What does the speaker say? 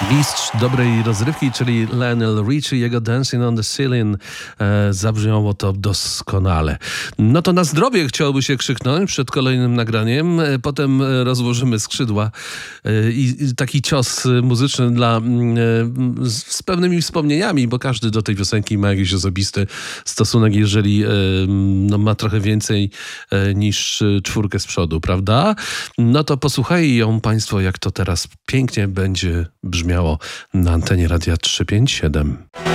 Mistrz dobrej rozrywki, czyli Lionel Richie, jego Dancing on the Ceiling, zabrzmiało to doskonale. No to na zdrowie chciałoby się krzyknąć przed kolejnym nagraniem, potem rozłożymy skrzydła i taki cios muzyczny z pewnymi wspomnieniami, bo każdy do tej piosenki ma jakiś osobisty stosunek, jeżeli ma trochę więcej niż czwórkę z przodu, prawda? No to posłuchaj ją państwo, jak to teraz pięknie będzie brzmiało na antenie Radia 357.